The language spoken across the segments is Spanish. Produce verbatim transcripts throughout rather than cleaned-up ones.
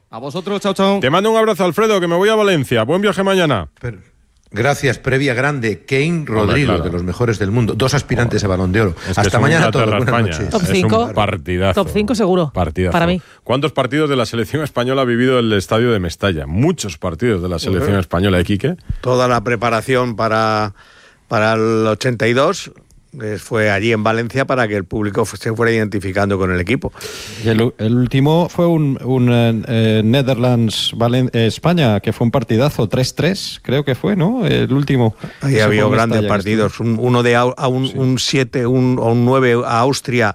A vosotros, chao, chao. Te mando un abrazo, Alfredo, que me voy a Valencia. Buen viaje mañana. Pero, gracias, previa grande. Kane, Rodrigo, claro. de los mejores del mundo. Dos aspirantes Joder. a Balón de Oro. Es que Hasta es mañana un todos. Inglaterra, Buenas España. noches. Top cinco. Es un partidazo. Top cinco seguro. Partidazo. Para mí. ¿Cuántos partidos de la selección española ha vivido el estadio de Mestalla? Muchos partidos de la selección uh-huh. española, ¿eh, Quique? Toda la preparación para, para el ochenta y dos fue allí en Valencia para que el público se fuera identificando con el equipo. Y el, el último fue un, un eh, Netherlands Valen- eh, España, que fue un partidazo, tres tres, creo que fue, ¿no? El último. Ahí había grandes partidos, un, uno de a un, sí. un siete un, o un nueve a Austria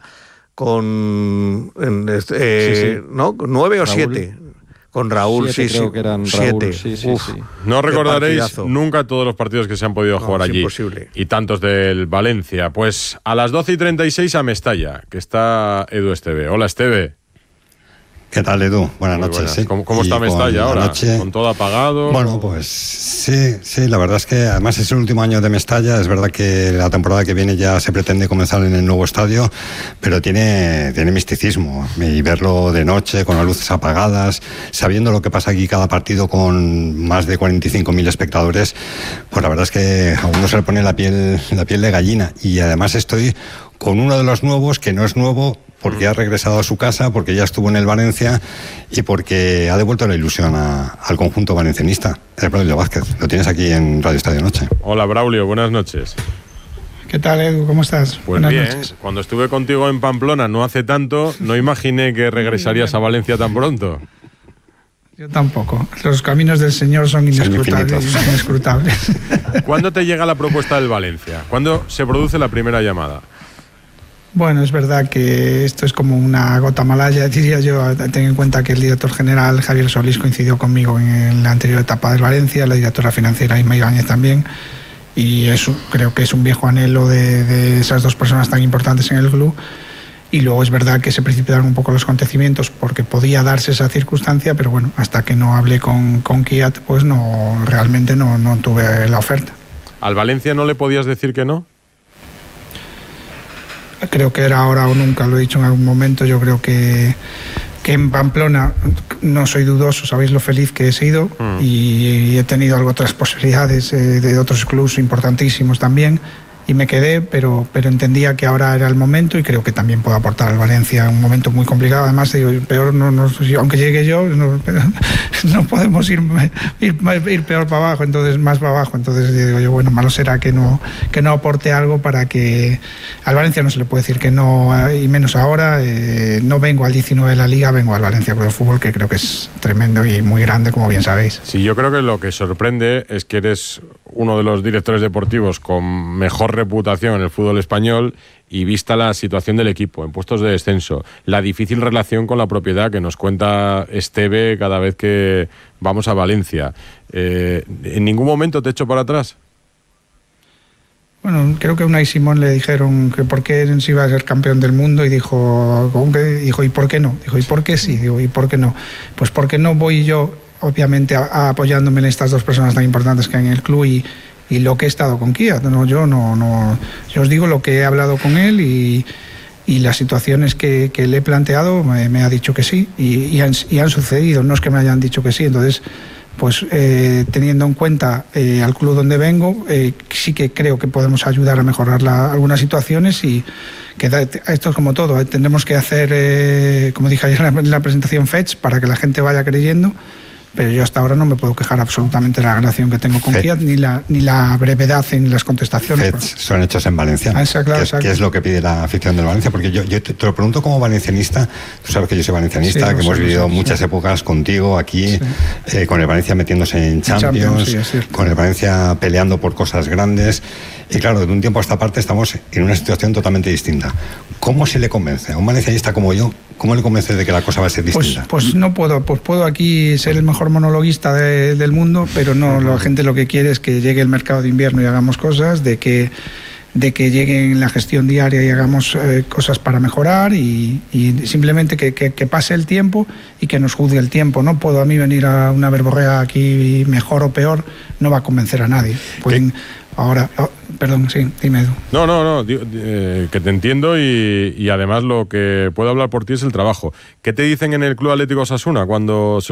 con eh, sí, sí. ¿no? nueve o siete. Con Raúl, siete, sí, creo sí. que eran siete. Raúl, sí, sí, Uf, sí. No recordaréis nunca todos los partidos que se han podido no, jugar es allí. Imposible. Y tantos del Valencia. Pues a las doce y treinta y seis a Mestalla, que está Edu Esteve. Hola, Esteve. ¿Qué tal, Edu? Buenas Muy noches. buenas. Sí. ¿Cómo, cómo está Mestalla ahora? Noche... ¿Con todo apagado? Bueno, pues sí, sí, la verdad es que además es el último año de Mestalla. Es verdad que la temporada que viene ya se pretende comenzar en el nuevo estadio, pero tiene, tiene misticismo. Y verlo de noche, con las luces apagadas, sabiendo lo que pasa aquí cada partido con más de cuarenta y cinco mil espectadores, pues la verdad es que a uno se le pone la piel, la piel de gallina. Y además estoy con uno de los nuevos, que no es nuevo, porque ha regresado a su casa, porque ya estuvo en el Valencia y porque ha devuelto la ilusión a, al conjunto valencianista. Es Braulio Vázquez, lo tienes aquí en Radio Estadio Noche. Hola, Braulio, buenas noches. ¿Qué tal, Edu? ¿Cómo estás? Pues buenas bien, noches. Cuando estuve contigo en Pamplona no hace tanto, no imaginé que regresarías a Valencia tan pronto. Yo tampoco. Los caminos del Señor son inescrutables. Son inescrutables. ¿Cuándo te llega la propuesta del Valencia? ¿Cuándo se produce la primera llamada? Bueno, es verdad que esto es como una gota malaya, diría yo. Ten en cuenta que el director general, Javier Solís, coincidió conmigo en la anterior etapa del Valencia, la directora financiera, Inma Ibáñez, también. Y eso creo que es un viejo anhelo de, de esas dos personas tan importantes en el club. Y luego es verdad que se precipitaron un poco los acontecimientos porque podía darse esa circunstancia, pero bueno, hasta que no hablé con, con Kiat, pues no, realmente no, no tuve la oferta. ¿Al Valencia no le podías decir que no? Creo que era ahora o nunca, lo he dicho en algún momento. Yo creo que, que en Pamplona no soy dudoso, sabéis lo feliz que he sido mm. y, y he tenido algo otras posibilidades eh, de otros clubes importantísimos también. Y me quedé, pero, pero entendía que ahora era el momento y creo que también puedo aportar al Valencia un momento muy complicado. Además, digo, peor, no, no, aunque llegue yo, no, no podemos ir, ir, ir peor para abajo, entonces más para abajo. Entonces digo yo, bueno, malo será que no, que no aporte algo para que al Valencia no se le puede decir que no, y menos ahora. Eh, no vengo al diecinueve de la Liga, vengo al Valencia Club de Fútbol, que creo que es tremendo y muy grande, como bien sabéis. Sí, yo creo que lo que sorprende es que eres uno de los directores deportivos con mejor reputación en el fútbol español y vista la situación del equipo en puestos de descenso, la difícil relación con la propiedad que nos cuenta Esteve cada vez que vamos a Valencia. Eh, ¿En ningún momento te echo para atrás? Bueno, creo que a Unai Simón le dijeron que por qué se iba a ser campeón del mundo y dijo, dijo ¿y por qué no? Dijo, ¿y por qué sí? Digo, ¿y por qué no? Pues porque no voy yo, obviamente, a, a apoyándome en estas dos personas tan importantes que hay en el club y y lo que he estado con Kiat, no, yo no, no, yo os digo lo que he hablado con él y, y las situaciones que, que le he planteado me, me ha dicho que sí y, y, han, y han sucedido, no es que me hayan dicho que sí, entonces pues eh, teniendo en cuenta eh, al club donde vengo, eh, sí que creo que podemos ayudar a mejorar la, algunas situaciones y que da, esto es como todo, eh, tendremos que hacer, eh, como dije ayer en la, en la presentación, fetch para que la gente vaya creyendo. Pero yo hasta ahora no me puedo quejar absolutamente de la relación que tengo con Kiat, ni la, ni la brevedad en las contestaciones. Fets son hechos en Valencia. Ah, esa, claro, ¿Qué, ¿Qué es lo que pide la afición del Valencia? Porque yo, yo te, te lo pregunto como valencianista. Tú sabes que yo soy valencianista, sí, que hemos sé, vivido sí, muchas sí. épocas contigo aquí, sí. eh, con el Valencia metiéndose en Champions, Champions sí, con el Valencia peleando por cosas grandes. Y claro, de un tiempo a esta parte estamos en una situación totalmente distinta. ¿Cómo se le convence a un valencianista como yo? ¿Cómo le convences de que la cosa va a ser distinta? Pues, pues no puedo, pues puedo aquí ser el mejor monologuista de, del mundo, pero no, la gente lo que quiere es que llegue el mercado de invierno y hagamos cosas, de que, de que llegue en la gestión diaria y hagamos eh, cosas para mejorar y, y simplemente que, que, que pase el tiempo y que nos juzgue el tiempo. No puedo a mí venir a una verborrea aquí mejor o peor, no va a convencer a nadie. Pueden, ahora, oh, perdón, sí, dime Edu. No, no, no, eh, que te entiendo y, y además lo que puedo hablar por ti es el trabajo. ¿Qué te dicen en el Club Atlético Osasuna cuando se